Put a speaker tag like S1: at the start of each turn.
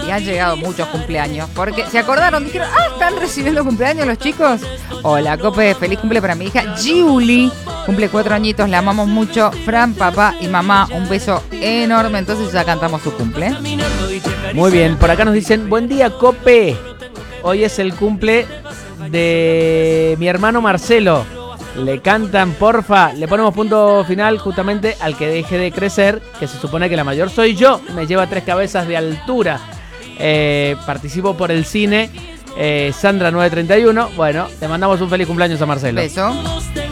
S1: y han llegado muchos cumpleaños. Porque se acordaron, dijeron, ¿están recibiendo cumpleaños los chicos? Hola, Cope, feliz cumple para mi hija Giuli. Cumple 4 añitos, la amamos mucho. Fran, papá y mamá, un beso enorme. Entonces ya cantamos su cumple.
S2: Muy bien, por acá nos dicen, buen día, Cope. Hoy es el cumple de mi hermano Marcelo. Le cantan, porfa. Le ponemos punto final justamente al que deje de crecer, que se supone que la mayor soy yo. Me lleva 3 cabezas de altura. Participo por el cine. Sandra 931. Bueno, le mandamos un feliz cumpleaños a Marcelo.
S1: Beso.